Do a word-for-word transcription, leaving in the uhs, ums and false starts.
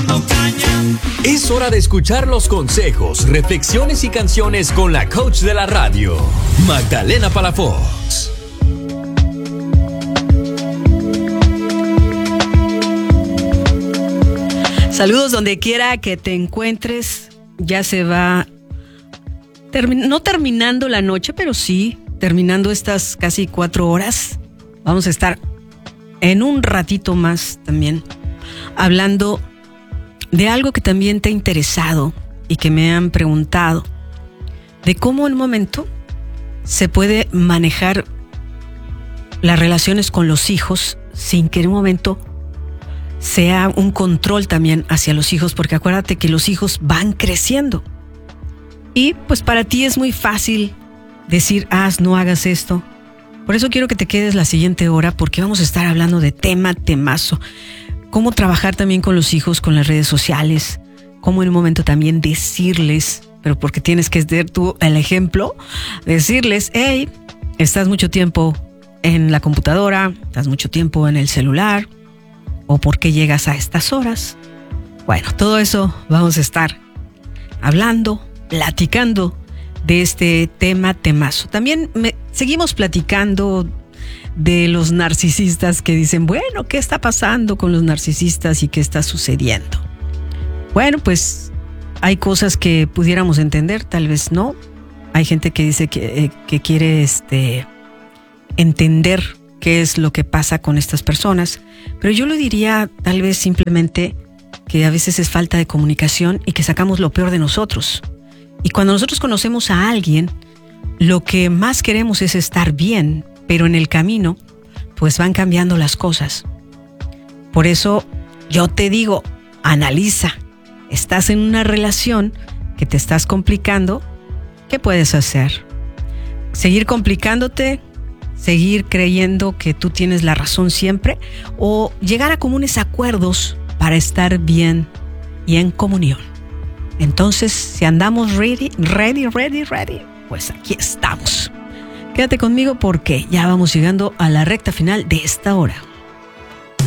quemando caña. Es hora de escuchar los consejos, reflexiones y canciones con la coach de la radio, Magdalena Palafox. Saludos donde quiera que te encuentres. Ya se va, termi- no terminando la noche, pero sí terminando estas casi cuatro horas. Vamos a estar en un ratito más también hablando de algo que también te ha interesado y que me han preguntado, de cómo en un momento se puede manejar las relaciones con los hijos sin que en un momento sea un control también hacia los hijos, porque acuérdate que los hijos van creciendo y pues para ti es muy fácil decir, haz, no hagas esto. Por eso quiero que te quedes la siguiente hora, porque vamos a estar hablando de tema, temazo. Cómo trabajar también con los hijos, con las redes sociales, cómo en un momento también decirles, pero porque tienes que ser tú el ejemplo, decirles, hey, estás mucho tiempo en la computadora, estás mucho tiempo en el celular, o por qué llegas a estas horas. Bueno, todo eso vamos a estar hablando, platicando de este tema, temazo. También me, seguimos platicando de los narcisistas que dicen, bueno, ¿qué está pasando con los narcisistas y qué está sucediendo? Bueno, pues hay cosas que pudiéramos entender, tal vez no. Hay gente que dice que, eh, que quiere este, entender qué es lo que pasa con estas personas, pero yo lo diría tal vez simplemente que a veces es falta de comunicación y que sacamos lo peor de nosotros. Y cuando nosotros conocemos a alguien, lo que más queremos es estar bien, pero en el camino pues van cambiando las cosas. Por eso yo te digo, analiza, estás en una relación que te estás complicando, ¿qué puedes hacer? ¿Seguir complicándote? ¿Seguir creyendo que tú tienes la razón siempre? ¿O llegar a comunes acuerdos para estar bien y en comunión? Entonces, si andamos ready, ready, ready, ready, pues aquí estamos. Quédate conmigo porque ya vamos llegando a la recta final de esta hora.